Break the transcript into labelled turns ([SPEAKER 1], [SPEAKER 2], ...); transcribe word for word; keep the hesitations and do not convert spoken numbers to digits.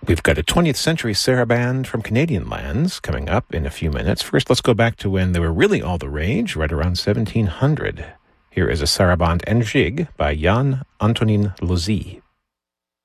[SPEAKER 1] We've got a twentieth century saraband from Canadian lands coming up in a few minutes. First, let's go back to when they were really all the rage, right around seventeen hundred. Here is a saraband en gigue by Jan Antonin Lozy.